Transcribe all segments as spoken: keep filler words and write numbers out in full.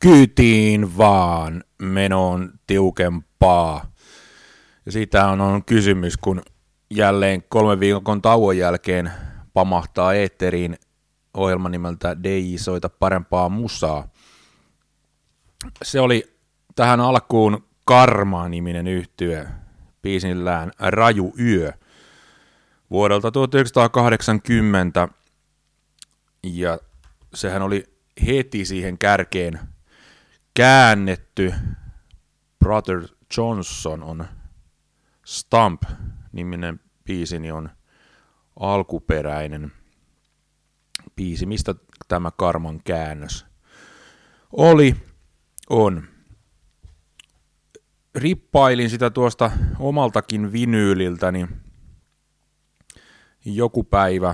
kyytiin vaan, meno on tiukempaa. Ja siitä on, on kysymys, kun jälleen kolmen viikon tauon jälkeen pamahtaa eetteriin ohjelma nimeltä D J Soita parempaa musaa. Se oli tähän alkuun Karma-niminen yhtye biisillään Raju yö vuodelta tuhatyhdeksänsataakahdeksankymmentä, ja sehän oli heti siihen kärkeen käännetty. Brother Johnson on Stump-niminen biisini on alkuperäinen biisi. Mistä tämä Karman käännös oli? On. Rippailin sitä tuosta omaltakin vinyyliltäni joku päivä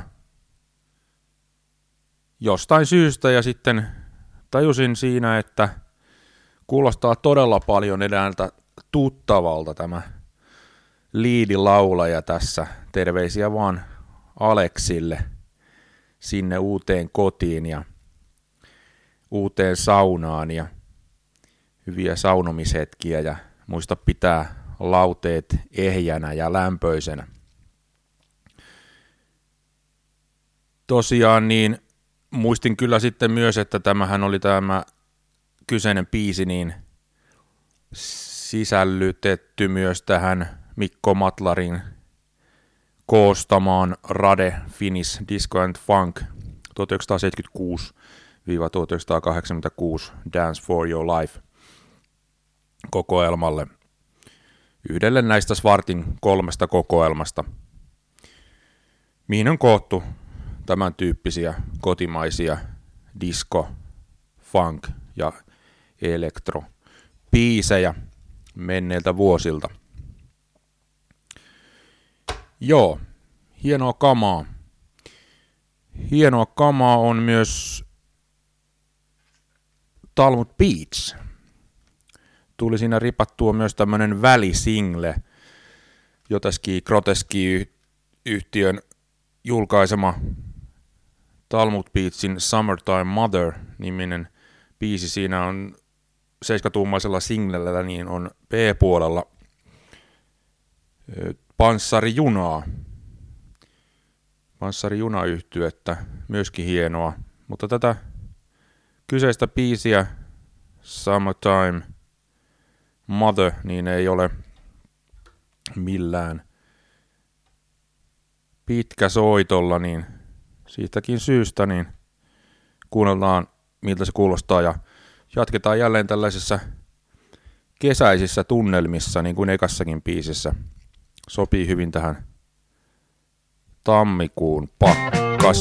jostain syystä, ja sitten tajusin siinä, että kuulostaa todella paljon edeltä tuttavalta tämä liidilaulaja tässä. Terveisiä vaan Aleksille sinne uuteen kotiin ja uuteen saunaan ja hyviä saunomishetkiä, ja muista pitää lauteet ehjänä ja lämpöisenä. Tosiaan niin muistin kyllä sitten myös, että tämähän oli tämä kyseinen biisi niin sisällytetty myös tähän Mikko Matlarin koostamaan Rade Finnish Disco and Funk tuhatyhdeksänsataaseitsemänkymmentäkuusi tuhatyhdeksänsataakahdeksankymmentäkuusi Dance for Your Life kokoelmalle, yhdelle näistä Svartin kolmesta kokoelmasta, mihin on koottu tämän tyyppisiä kotimaisia disco, funk ja elektro biisejä menneiltä vuosilta. Joo, hienoa kamaa. Hienoa kamaa on myös Talmud Beats. Tuli siinä ripattua myös tämmönen välisingle, Jotaski Groteski-yhtiön julkaisema Talmud Beatsin Summertime Mother-niminen biisi. Siinä on seiskatuumaisella singlellä, niin on B-puolella Panssarijunaa. Panssarijuna-yhtyettä, myöskin hienoa. Mutta tätä kyseistä biisiä Summertime Mother niin ei ole millään pitkä soitolla, niin siitäkin syystä niin kuunnellaan miltä se kuulostaa ja jatketaan jälleen tällaisessa kesäisissä tunnelmissa niin kuin ekassakin biisissä. Sopii hyvin tähän tammikuun pakkaan.